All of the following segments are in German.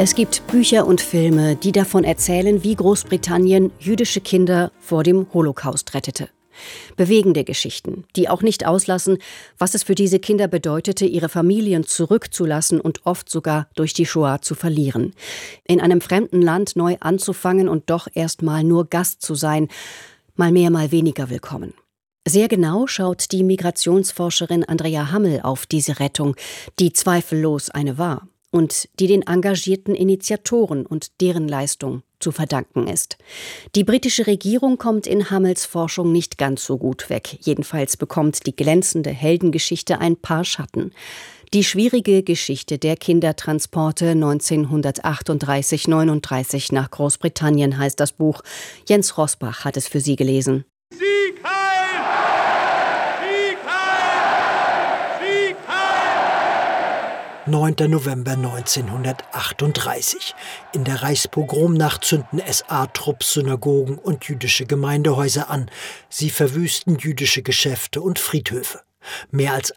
Es gibt Bücher und Filme, die davon erzählen, wie Großbritannien jüdische Kinder vor dem Holocaust rettete. Bewegende Geschichten, die auch nicht auslassen, was es für diese Kinder bedeutete, ihre Familien zurückzulassen und oft sogar durch die Shoah zu verlieren. In einem fremden Land neu anzufangen und doch erst mal nur Gast zu sein, mal mehr, mal weniger willkommen. Sehr genau schaut die Migrationsforscherin Andrea Hammel auf diese Rettung, die zweifellos eine war und die den engagierten Initiatoren und deren Leistung zu verdanken ist. Die britische Regierung kommt in Hammels Forschung nicht ganz so gut weg. Jedenfalls bekommt die glänzende Heldengeschichte ein paar Schatten. Die schwierige Geschichte der Kindertransporte 1938-39 nach Großbritannien heißt das Buch. Jens Rosbach hat es für Sie gelesen. Sieg heil! Sieg heil! Sieg heil! 9. November 1938. In der Reichspogromnacht zünden SA-Trupps Synagogen und jüdische Gemeindehäuser an. Sie verwüsten jüdische Geschäfte und Friedhöfe. Mehr als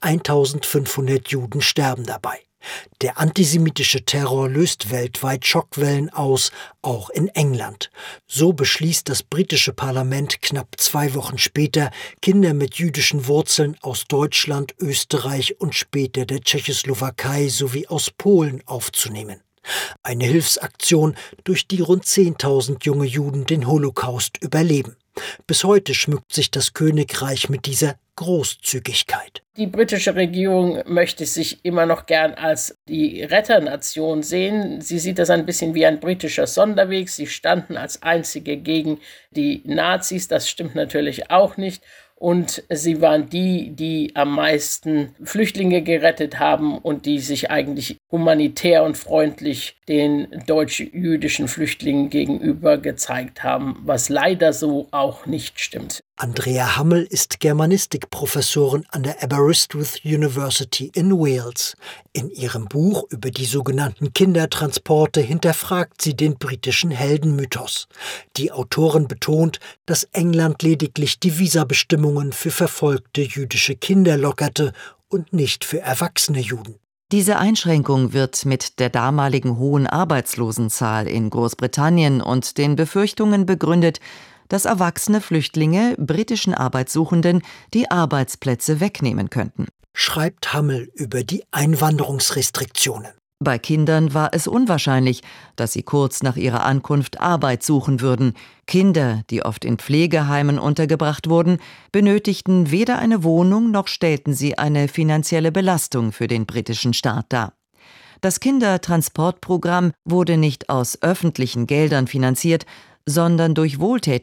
1500 Juden sterben dabei. Der antisemitische Terror löst weltweit Schockwellen aus, auch in England. So beschließt das britische Parlament knapp 2 Wochen später, Kinder mit jüdischen Wurzeln aus Deutschland, Österreich und später der Tschechoslowakei sowie aus Polen aufzunehmen. Eine Hilfsaktion, durch die rund 10.000 junge Juden den Holocaust überleben. Bis heute schmückt sich das Königreich mit dieser Großzügigkeit. Die britische Regierung möchte sich immer noch gern als die Retternation sehen. Sie sieht das ein bisschen wie ein britischer Sonderweg. Sie standen als einzige gegen die Nazis. Das stimmt natürlich auch nicht. Und sie waren die am meisten Flüchtlinge gerettet haben und die sich eigentlich humanitär und freundlich den deutsch-jüdischen Flüchtlingen gegenüber gezeigt haben, was leider so auch nicht stimmt. Andrea Hammel ist Germanistikprofessorin an der Aberystwyth University in Wales. In ihrem Buch über die sogenannten Kindertransporte hinterfragt sie den britischen Heldenmythos. Die Autorin betont, dass England lediglich die Visabestimmungen für verfolgte jüdische Kinder lockerte und nicht für erwachsene Juden. Diese Einschränkung wird mit der damaligen hohen Arbeitslosenzahl in Großbritannien und den Befürchtungen begründet, dass erwachsene Flüchtlinge britischen Arbeitssuchenden die Arbeitsplätze wegnehmen könnten. Schreibt Hammel über die Einwanderungsrestriktionen. Bei Kindern war es unwahrscheinlich, dass sie kurz nach ihrer Ankunft Arbeit suchen würden. Kinder, die oft in Pflegeheimen untergebracht wurden, benötigten weder eine Wohnung noch stellten sie eine finanzielle Belastung für den britischen Staat dar. Das Kindertransportprogramm wurde nicht aus öffentlichen Geldern finanziert, sondern durch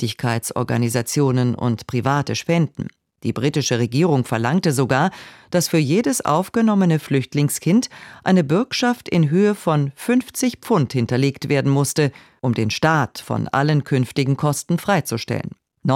Wohltätigkeitsorganisationen und private Spenden. Die britische Regierung verlangte sogar, dass für jedes aufgenommene Flüchtlingskind eine Bürgschaft in Höhe von 50 Pfund hinterlegt werden musste, um den Staat von allen künftigen Kosten freizustellen.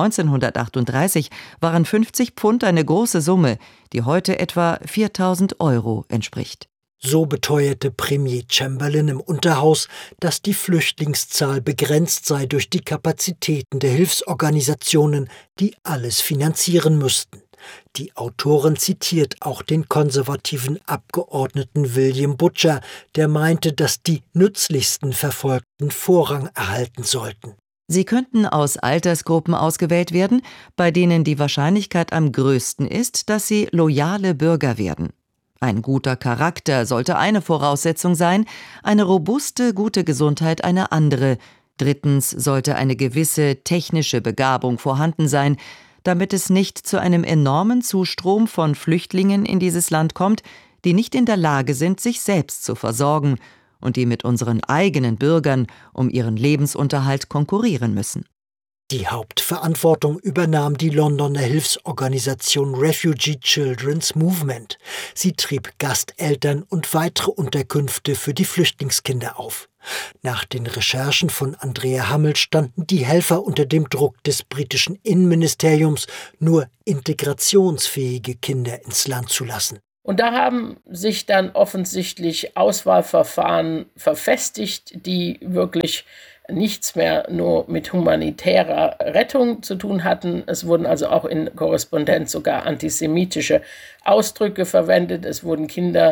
1938 waren 50 Pfund eine große Summe, die heute etwa 4.000 Euro entspricht. So beteuerte Premier Chamberlain im Unterhaus, dass die Flüchtlingszahl begrenzt sei durch die Kapazitäten der Hilfsorganisationen, die alles finanzieren müssten. Die Autorin zitiert auch den konservativen Abgeordneten William Butcher, der meinte, dass die nützlichsten Verfolgten Vorrang erhalten sollten. Sie könnten aus Altersgruppen ausgewählt werden, bei denen die Wahrscheinlichkeit am größten ist, dass sie loyale Bürger werden. Ein guter Charakter sollte eine Voraussetzung sein, eine robuste, gute Gesundheit eine andere. Drittens sollte eine gewisse technische Begabung vorhanden sein, damit es nicht zu einem enormen Zustrom von Flüchtlingen in dieses Land kommt, die nicht in der Lage sind, sich selbst zu versorgen und die mit unseren eigenen Bürgern um ihren Lebensunterhalt konkurrieren müssen. Die Hauptverantwortung übernahm die Londoner Hilfsorganisation Refugee Children's Movement. Sie trieb Gasteltern und weitere Unterkünfte für die Flüchtlingskinder auf. Nach den Recherchen von Andrea Hammel standen die Helfer unter dem Druck des britischen Innenministeriums, nur integrationsfähige Kinder ins Land zu lassen. Und da haben sich dann offensichtlich Auswahlverfahren verfestigt, die wirklich nichts mehr nur mit humanitärer Rettung zu tun hatten. Es wurden also auch in Korrespondenz sogar antisemitische Ausdrücke verwendet. Es wurden Kinder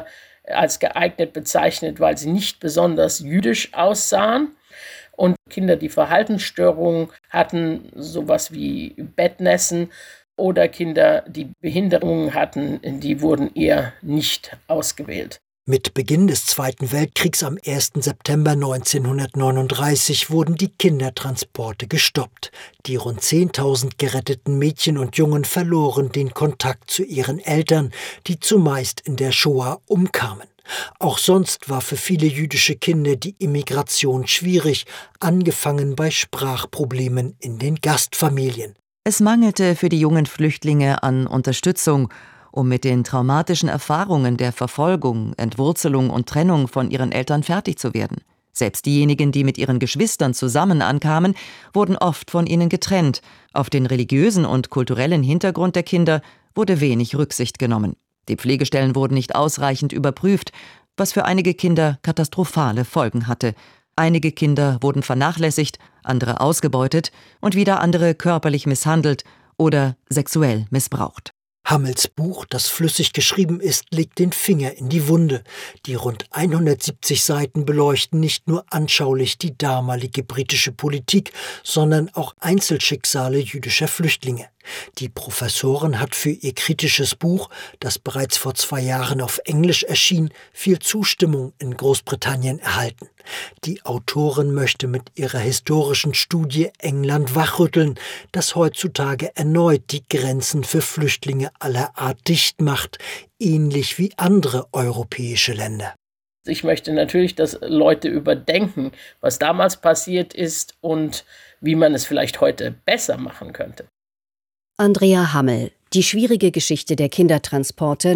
als geeignet bezeichnet, weil sie nicht besonders jüdisch aussahen. Und Kinder, die Verhaltensstörungen hatten, sowas wie Bettnässen, oder Kinder, die Behinderungen hatten, die wurden eher nicht ausgewählt. Mit Beginn des Zweiten Weltkriegs am 1. September 1939 wurden die Kindertransporte gestoppt. Die rund 10.000 geretteten Mädchen und Jungen verloren den Kontakt zu ihren Eltern, die zumeist in der Shoah umkamen. Auch sonst war für viele jüdische Kinder die Immigration schwierig, angefangen bei Sprachproblemen in den Gastfamilien. Es mangelte für die jungen Flüchtlinge an Unterstützung, um mit den traumatischen Erfahrungen der Verfolgung, Entwurzelung und Trennung von ihren Eltern fertig zu werden. Selbst diejenigen, die mit ihren Geschwistern zusammen ankamen, wurden oft von ihnen getrennt. Auf den religiösen und kulturellen Hintergrund der Kinder wurde wenig Rücksicht genommen. Die Pflegestellen wurden nicht ausreichend überprüft, was für einige Kinder katastrophale Folgen hatte. Einige Kinder wurden vernachlässigt, andere ausgebeutet und wieder andere körperlich misshandelt oder sexuell missbraucht. Hammels Buch, das flüssig geschrieben ist, legt den Finger in die Wunde. Die rund 170 Seiten beleuchten nicht nur anschaulich die damalige britische Politik, sondern auch Einzelschicksale jüdischer Flüchtlinge. Die Professorin hat für ihr kritisches Buch, das bereits vor 2 Jahren auf Englisch erschien, viel Zustimmung in Großbritannien erhalten. Die Autorin möchte mit ihrer historischen Studie England wachrütteln, das heutzutage erneut die Grenzen für Flüchtlinge aller Art dicht macht, ähnlich wie andere europäische Länder. Ich möchte natürlich, dass Leute überdenken, was damals passiert ist und wie man es vielleicht heute besser machen könnte. Andrea Hammel, die schwierige Geschichte der Kindertransporte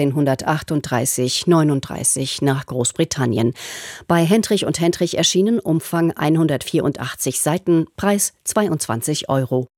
1938-39 nach Großbritannien. Bei Hendrich und Hendrich erschienen, Umfang 184 Seiten, Preis 22 €.